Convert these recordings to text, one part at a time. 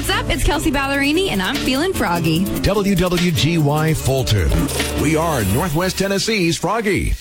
What's up? It's Kelsey Ballerini, and I'm feeling froggy. WWGY Fulton. We are Northwest Tennessee's Froggy.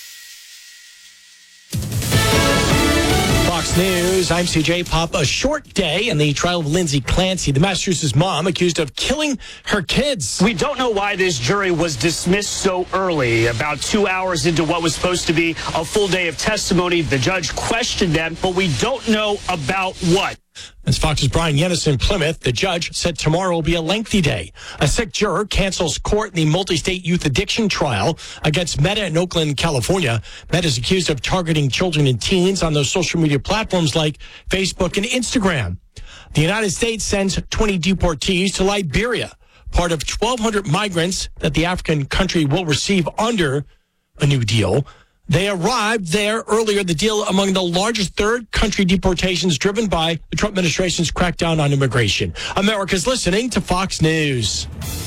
Fox News, I'm CJ Pop. A short day in the trial of Lindsay Clancy, the Massachusetts mom accused of killing her kids. We don't know why this jury was dismissed so early. About 2 hours into what was supposed to be a full day of testimony, the judge questioned them, but we don't know about what. As Fox's Brian Yennis in Plymouth, the judge said tomorrow will be a lengthy day. A sick juror cancels court in the multi-state youth addiction trial against Meta in Oakland, California. Meta is accused of targeting children and teens on those social media platforms like Facebook and Instagram. The United States sends 20 deportees to Liberia, part of 1,200 migrants that the African country will receive under a new deal. They arrived there earlier, the deal among the largest third country deportations driven by the Trump administration's crackdown on immigration. America's listening to Fox News.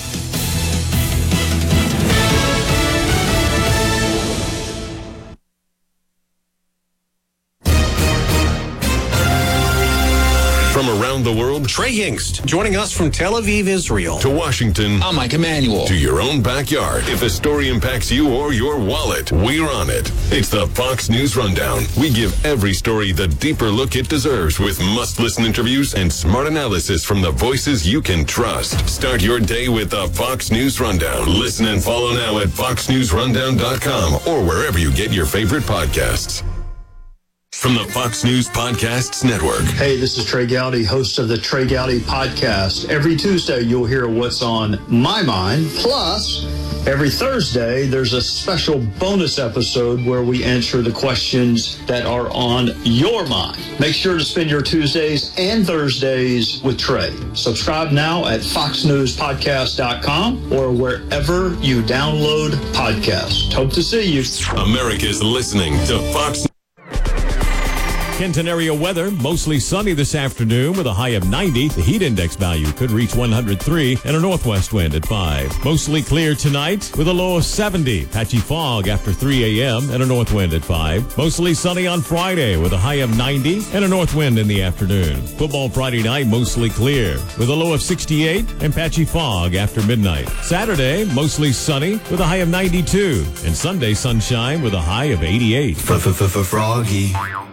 From around the world, Trey Hingst, joining us from Tel Aviv, Israel. to Washington, I'm Mike Emanuel. to your own backyard. If a story impacts you or your wallet, we're on it. It's the Fox News Rundown. We give every story the deeper look it deserves with must-listen interviews and smart analysis from the voices you can trust. Start your day with the Fox News Rundown. Listen and follow now at foxnewsrundown.com or wherever you get your favorite podcasts. From the Fox News Podcasts Network. Hey, this is Trey Gowdy, host of the Trey Gowdy Podcast. Every Tuesday, you'll hear what's on my mind. Plus, every Thursday, there's a special bonus episode where we answer the questions that are on your mind. Make sure to spend your Tuesdays and Thursdays with Trey. Subscribe now at foxnewspodcast.com or wherever you download podcasts. Hope to see you. America's listening to Fox. Kenton area weather, mostly sunny this afternoon with a high of 90. The heat index value could reach 103 and a northwest wind at 5. Mostly clear tonight with a low of 70. Patchy fog after 3 a.m. and a north wind at 5. Mostly sunny on Friday with a high of 90 and a north wind in the afternoon. Football Friday night, mostly clear with a low of 68 and patchy fog after midnight. Saturday, mostly sunny with a high of 92. And Sunday, sunshine with a high of 88. Froggy.